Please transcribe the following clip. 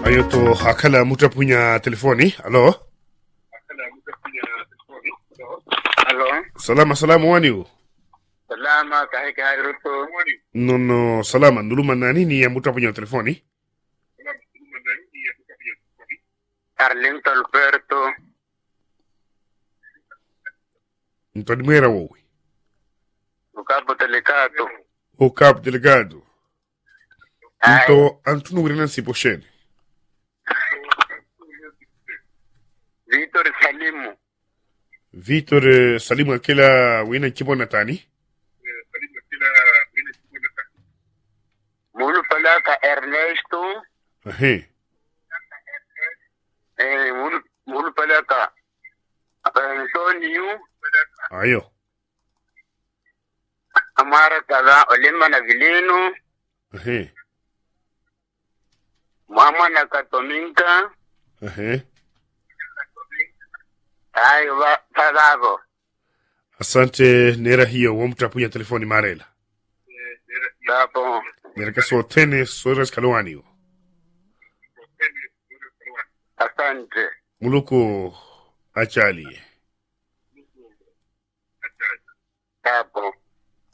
ayoto hakala mutapunya telefoni. Alo? Alo? Salama waniu? Salama kahika ruto. No salama nduluma na nini ya mutapunya telefoni? Arlington Alberto. Ntadimera wowi? O Cabo Delegado. Então, Antônio Grena se pochene. Vitor Salimu aquela wina kibona tani? Mulu palaka Ernesto. Mulu palaka Antonio. Ayo. Amara kaza Olema na Vileno. Mama na Katominka. Ayo ba tagago. Asante nera hiyo wamtapunya telefoni marela. Dapo. Nera kaso tene soras kalwani. Asante. Muluku achali. Dapo.